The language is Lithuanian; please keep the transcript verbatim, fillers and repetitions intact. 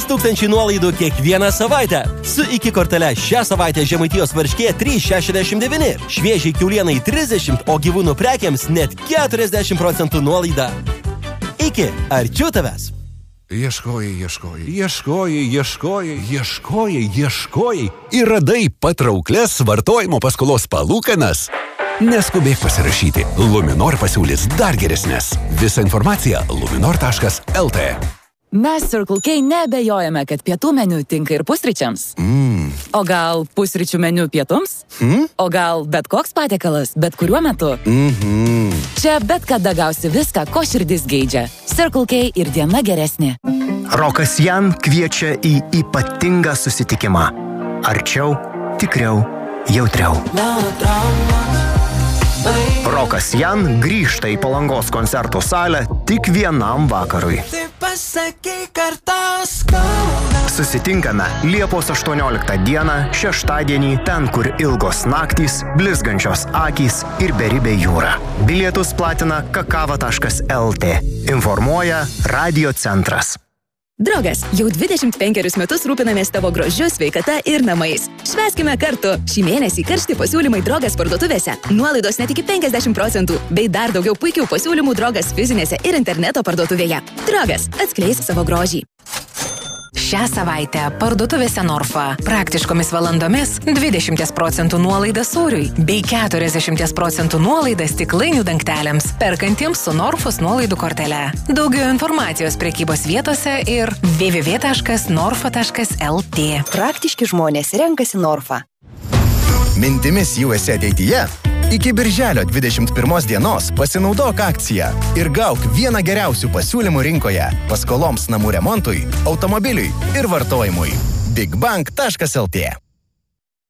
tūkstančiai nuolaidų kiekvieną savaitę. Su iki kortele šią savaitę Žemaitijos varškė trys šešiasdešimt devyni, šviežiai kiaulienai trisdešimt, o gyvūnų prekiams net keturiasdešimt procentų nuolaida. Iki, arčiau tavęs. Ieškojai, ieškojai, ieškojai, ieškojai, ieškojai, ieškojai ir radai patrauklias vartojimo paskolos palūkanas. Neskubėk pasirašyti. Luminor pasiūlys dar geresnės. Visa informacija luminor taškas el tė. Mes Circle K neabejojame, kad pietų meniu tinka ir pusryčiams. Mm. O gal pusryčių meniu pietums? Mm? O gal bet koks patiekalas, bet kuriuo metu? Mhm. Čia bet kada gausi viską, ko širdis geidžia. Circle K ir diena geresnė. Rokas Jan kviečia į ypatingą susitikimą. Arčiau, tikriau, jautriau. Rokas Jan grįžta į Palangos koncertų salę tik vienam vakarui. Susitinkame Liepos aštuonioliktą dieną, šeštadienį, ten, kur ilgos naktys, blizgančios akys ir beribė jūra. Bilietus platina kakava taškas el tė. Informuoja Radio centras. Draugas, jau dvidešimt penkerius metus rūpinamės tavo grožiu, sveikata ir namais. Švęskime kartu. Šį mėnesį karšti pasiūlymai Drogas parduotuvėse. Nuolaidos net iki penkiasdešimt procentų, bei dar daugiau puikių pasiūlymų Drogas fizinėse ir interneto parduotuvėje. Drogas, atskleis savo grožį. Šią savaitę parduotuvėse Norfa praktiškomis valandomis dvidešimt procentų nuolaida sūriui bei keturiasdešimt procentų nuolaida stiklainių dangteliams perkantiems su Norfos nuolaidų kortele. Daugiau informacijos prekybos vietose ir w w w taškas norfa taškas el tė. Praktiški žmonės renkasi Norfa. Mintimis jau esi ateityje? Iki birželio dvidešimt pirmos dienos pasinaudok akciją ir gauk vieną geriausių pasiūlymų rinkoje paskoloms namų remontui, automobiliui ir vartojimui. bigbank taškas el tė.